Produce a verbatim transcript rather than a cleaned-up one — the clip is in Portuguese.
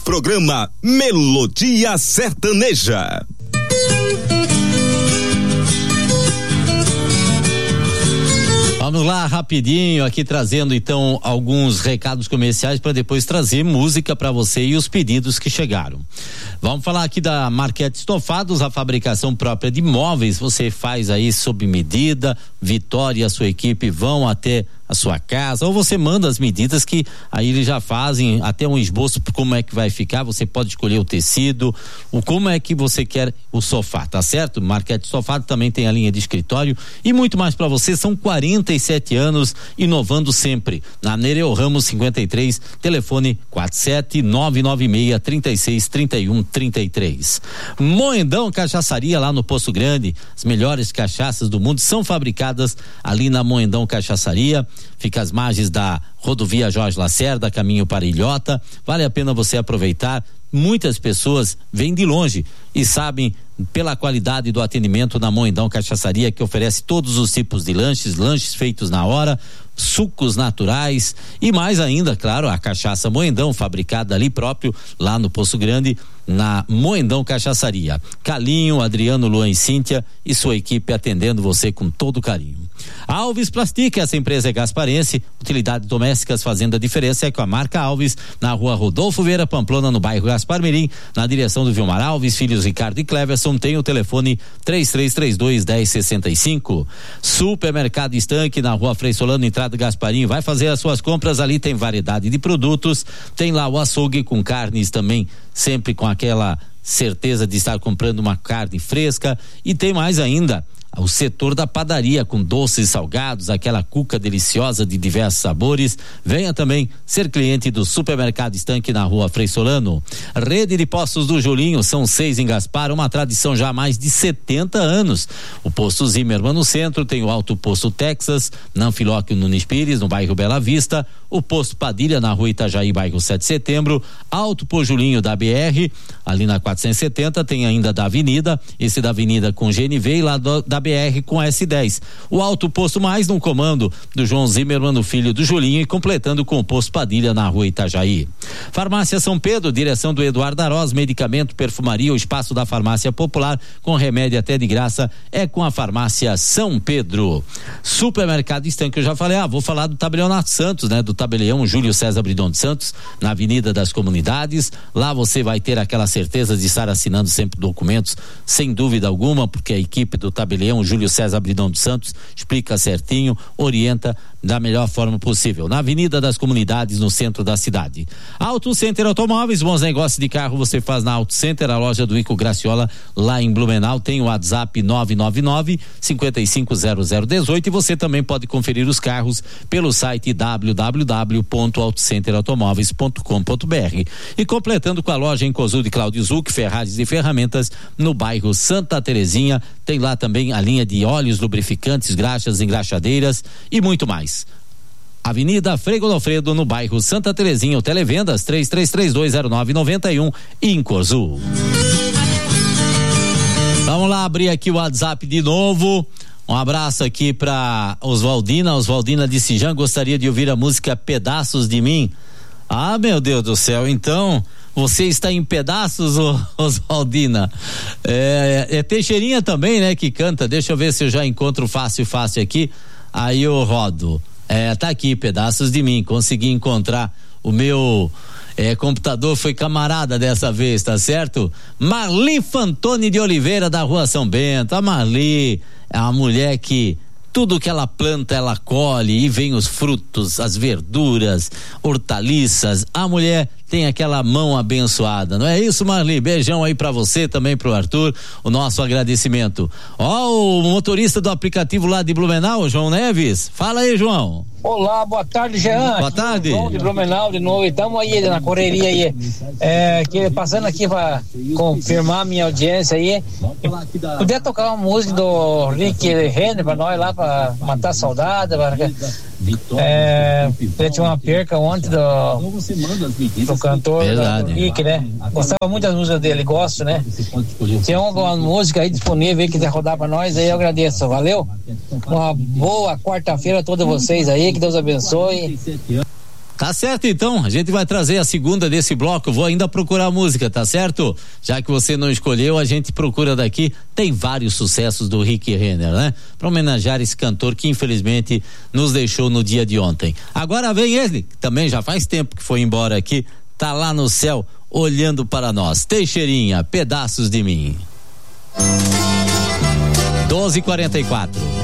Programa Melodia Sertaneja. Vamos lá, rapidinho, aqui trazendo então alguns recados comerciais para depois trazer música para você e os pedidos que chegaram. Vamos falar aqui da Marquete Estofados, a fabricação própria de móveis. Você faz aí sob medida. Vitória e a sua equipe vão até a sua casa, ou você manda as medidas que aí eles já fazem até um esboço por como é que vai ficar. Você pode escolher o tecido, o como é que você quer o sofá, tá certo? Marquete Estofado também tem a linha de escritório e muito mais para você. São quarenta e sete anos inovando sempre. Na Nereu Ramos cinquenta e três, telefone quatro sete nove nove seis, três seis, trinta e um, trinta e três. Moendão Cachaçaria, lá no Poço Grande. As melhores cachaças do mundo são fabricadas ali na Moendão Cachaçaria. Fica às margens da rodovia Jorge Lacerda, caminho para Ilhota. Vale a pena você aproveitar. Muitas pessoas vêm de longe e sabem pela qualidade do atendimento na Moendão Cachaçaria, que oferece todos os tipos de lanches, lanches feitos na hora, sucos naturais e mais ainda, claro, a cachaça Moendão, fabricada ali próprio, lá no Poço Grande, na Moendão Cachaçaria. Calinho, Adriano, Luan e Cíntia e sua equipe atendendo você com todo carinho. Alves Plastic, essa empresa é gasparense, utilidades domésticas fazendo a diferença é com a marca Alves, na rua Rodolfo Vieira Pamplona, no bairro Gaspar Mirim, na direção do Vilmar Alves, filhos Ricardo e Cleverson. Tem o telefone três três três dois, um zero seis cinco. Supermercado Estanque, na rua Frei Solano, entrada Gasparinho. Vai fazer as suas compras ali, tem variedade de produtos, tem lá o açougue com carnes também, sempre com aquela certeza de estar comprando uma carne fresca, e tem mais ainda o setor da padaria com doces e salgados, aquela cuca deliciosa de diversos sabores. Venha também ser cliente do Supermercado Estanque na rua Frei Solano. Rede de Postos do Julinho, são seis em Gaspar, uma tradição já há mais de setenta anos. O Posto Zimmermann no centro, tem o Alto Posto Texas, na Anfilóquio Nunes Pires, no bairro Bela Vista, o Posto Padilha na rua Itajaí, bairro sete de Setembro, Alto Posto Julinho da B R, ali na quatrocentos e setenta, tem ainda da Avenida, esse da Avenida com G N V e lá do, da B R com S dez. O Alto Posto Mais no comando do João Zimmermann, o filho do Julinho, e completando com o Posto Padilha na rua Itajaí. Farmácia São Pedro, direção do Eduardo Aroz, medicamento, perfumaria, o espaço da farmácia popular com remédio até de graça é com a Farmácia São Pedro. Supermercado Estanque, eu já falei, ah, vou falar do Tabelião Nato Santos, né? Do Tabelião Júlio César Bridon de Santos, na Avenida das Comunidades. Lá você vai ter aquela certeza de estar assinando sempre documentos, sem dúvida alguma, porque a equipe do Tabelião Júlio César Bridon dos Santos explica certinho, orienta da melhor forma possível. Na Avenida das Comunidades, no centro da cidade. Auto Center Automóveis, bons negócios de carro você faz na Auto Center, a loja do Ico Graciola, lá em Blumenau. Tem o WhatsApp nove nove nove, cinco cinco zero zero um oito, e você também pode conferir os carros pelo site w w w ponto auto center automóveis ponto com ponto b r. E completando com a loja em Cosul de Cláudio Zuc, ferragens e ferramentas, no bairro Santa Terezinha. Tem lá também a linha de óleos, lubrificantes, graxas, engraxadeiras e muito mais. Avenida Frei Godofredo, no bairro Santa Terezinha. O televendas três três três dois zero nove nove um em Cosul. Vamos lá abrir aqui o WhatsApp de novo. Um abraço aqui para Oswaldina. Oswaldina disse: já gostaria de ouvir a música Pedaços de Mim. Ah, meu Deus do céu, então você está em pedaços, Oswaldina. É, é Teixeirinha também, né, que canta. Deixa eu ver se eu já encontro fácil, fácil aqui. Aí eu rodo. É, tá aqui, Pedaços de Mim. Consegui encontrar. O meu é, computador foi camarada dessa vez, tá certo? Marli Fantoni de Oliveira, da Rua São Bento. A Marli é uma mulher que tudo que ela planta, ela colhe, e vem os frutos, as verduras, hortaliças. A mulher tem aquela mão abençoada, não é isso, Marli? Beijão aí pra você, também pro Arthur, o nosso agradecimento. Ó, oh, o motorista do aplicativo lá de Blumenau, João Neves. Fala aí, João. Olá, boa tarde, Jean. Boa tarde. João de Blumenau de novo, estamos aí na correria aí, é, que, passando aqui para confirmar minha audiência aí. Podia tocar uma música do Rick Renner pra nós lá, pra matar a saudade, pra, é, ele tinha uma perca ontem do, do cantor do Rick, né? Gostava muito das músicas dele, gosto, né? Tem uma música aí disponível aí que quiser rodar pra nós, aí eu agradeço, valeu? Uma boa quarta-feira a todos vocês aí, que Deus abençoe. Tá Tá certo, então, a gente vai trazer a segunda desse bloco, vou ainda procurar a música, tá certo? Já que você não escolheu, a gente procura daqui, tem vários sucessos do Rick Renner, né? Pra homenagear esse cantor que infelizmente nos deixou no dia de ontem. Agora vem ele, que também já faz tempo que foi embora aqui, tá lá no céu, olhando para nós. Teixeirinha, Pedaços de Mim. doze e quarenta e quatro.